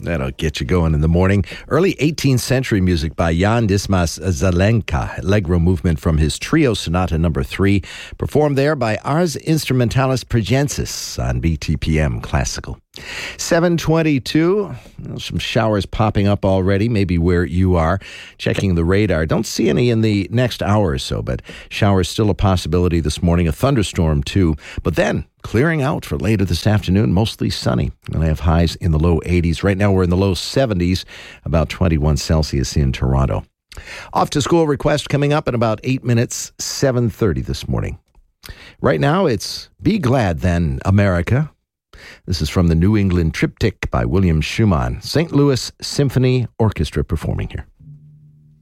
That'll get you going in the morning. Early 18th century music by Jan Dismas Zelenka, Allegro movement from his Trio Sonata No. 3, performed there by Ars Instrumentalis Pregensis on BTPM Classical. 7:22, some showers popping up already, maybe where you are. Checking the radar, don't see any in the next hour or so, but showers still a possibility this morning, a thunderstorm too. But then clearing out for later this afternoon, mostly sunny. We'll have highs in the low 80s. Right now we're in the low 70s, about 21 Celsius in Toronto. Off to school request coming up in about 8 minutes, 7:30 this morning. Right now it's Be Glad Then, America. This is from the New England Triptych by William Schumann. St. Louis Symphony Orchestra performing here.